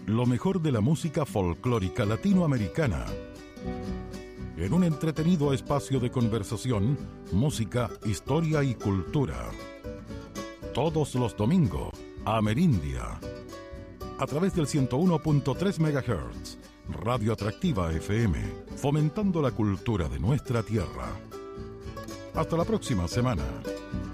lo mejor de la música folclórica latinoamericana. En un entretenido espacio de conversación, música, historia y cultura. Todos los domingos, Amerindia. A través del 101.3 MHz, Radio Atractiva FM, fomentando la cultura de nuestra tierra. Hasta la próxima semana.